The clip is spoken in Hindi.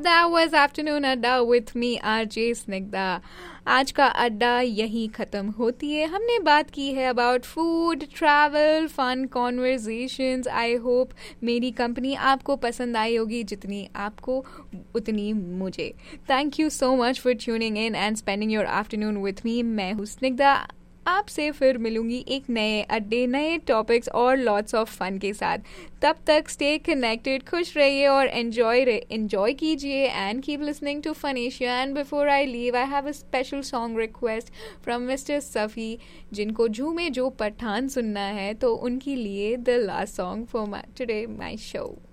That was Afternoon Adda with me, RJ Snigdha. आज का अड्डा यहीं ख़त्म होती है. हमने बात की है about food, travel, fun conversations. I hope मेरी कंपनी आपको पसंद आई होगी जितनी आपको उतनी मुझे. Thank you so much for tuning in and spending your afternoon with me. मैं हूँ स्निग्धा. आपसे फिर मिलूंगी एक नए अड्डे, नए टॉपिक्स और लॉट्स ऑफ फन के साथ. तब तक स्टे कनेक्टेड, खुश रहिए और एंजॉय कीजिए and keep listening to fun Asia. And before I leave I have a special song request from mister Safi, जिनको झूमे जो पठान सुनना है, तो उनके लिए the last song for today my show.